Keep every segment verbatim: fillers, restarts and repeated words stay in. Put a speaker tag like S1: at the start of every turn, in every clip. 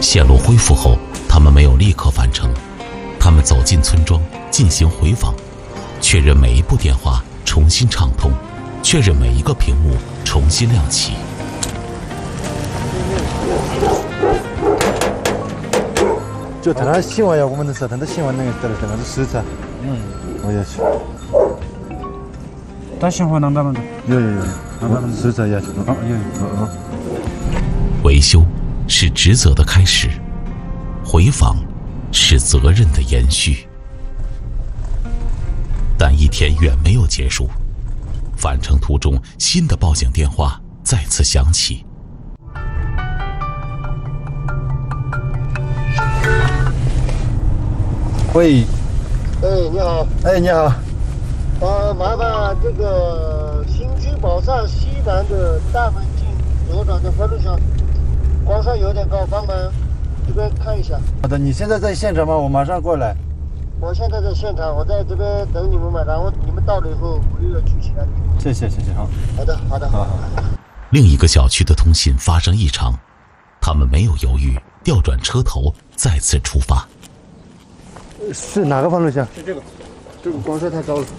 S1: 线路恢复后，他们没有立刻返程，他们走进村庄进行回访，确认每一部电话重新畅通，确认每一个屏幕重新亮起。
S2: 就台湾新闻呀，我们的社团的新闻那个得了什么是实测，嗯，我也去。
S3: 打新闻能打吗？
S2: 有有有，我实测也去。啊有有有。
S1: 维修是职责的开始，回访是责任的延续。但一天远没有结束，返程途中，新的报警电话再次响起。
S2: 喂，
S4: 哎，你好。
S2: 哎，你好。
S4: 呃，麻烦这个新区宝山西南的大门进右转的分路上，光上有点高，帮忙这边看一下。
S2: 好的，你现在在现场吗？我马上过来。
S4: 我现在在现场，我在这边等你们嘛，然后你们到了以后，我又要去其他地方。
S2: 谢谢谢谢，好。
S4: 好的好的好好。
S1: 另一个小区的通信发生异常，他们没有犹豫，调转车头，再次出发。
S2: 是哪个方向？
S4: 是这个，这个光线太高了。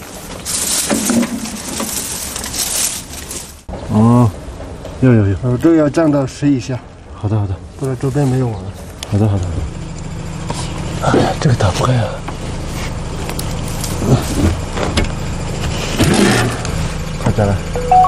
S2: 哦，有有有，
S4: 呃，这个要降到十以下。
S2: 好的好的，
S4: 不然周边没有网了。
S2: 好的好的。哎呀，这个打不开啊！快点来。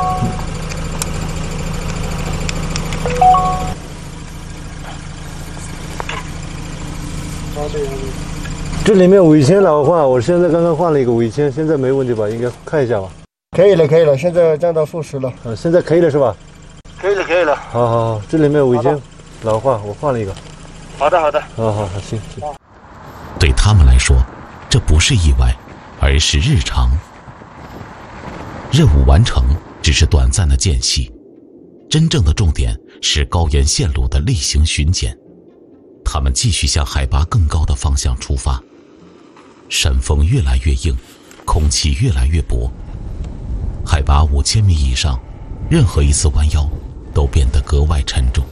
S2: 这里面尾铅老化，我现在刚刚换了一个尾铅，现在没问题吧？应该看一下吧。
S4: 可以了，可以了，现在降到负十了。
S2: 呃，现在可以了是吧？
S4: 可以了，可以了。
S2: 好好好，这里面尾铅老化，我换了一个。
S4: 好的，好的。
S2: 好好好，行行。
S1: 对他们来说，这不是意外，而是日常。任务完成只是短暂的间隙，真正的重点是高原线路的例行巡检。他们继续向海拔更高的方向出发，山峰越来越硬，空气越来越薄。海拔五千米以上，任何一次弯腰都变得格外沉重。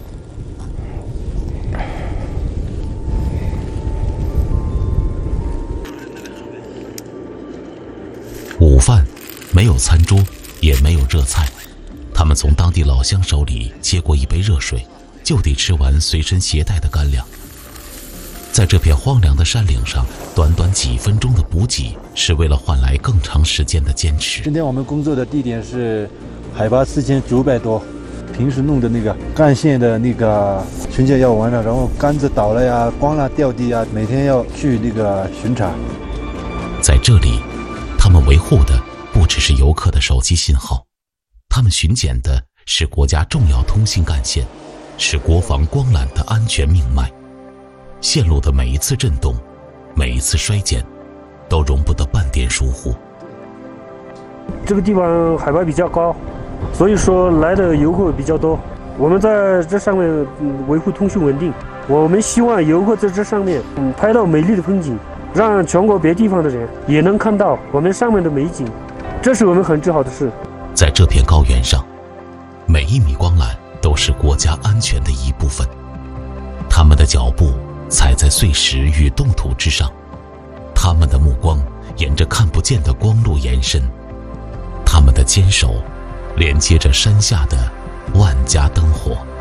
S1: 午饭没有餐桌，也没有热菜，他们从当地老乡手里接过一杯热水，就地吃完随身携带的干粮。在这片荒凉的山岭上，短短几分钟的补给是为了换来更长时间的坚持。
S2: 今天我们工作的地点是海拔四千九百多，平时弄的那个干线的那个巡检要完了，然后杆子倒了呀，光蜡掉地呀，每天要去那个巡查。
S1: 在这里，他们维护的不只是游客的手机信号，他们巡检的是国家重要通信干线，是国防光缆的安全命脉。线路的每一次震动，每一次衰减，都容不得半点疏忽。
S3: 这个地方海拔比较高，所以说来的游客比较多。我们在这上面、嗯、维护通讯稳定。我们希望游客在这上面、嗯、拍到美丽的风景，让全国别地方的人也能看到我们上面的美景，这是我们很自豪的事。
S1: 在这片高原上，每一米光缆都是国家安全的一部分。他们的脚步踩在碎石与冻土之上，他们的目光沿着看不见的光路延伸，他们的坚守连接着山下的万家灯火。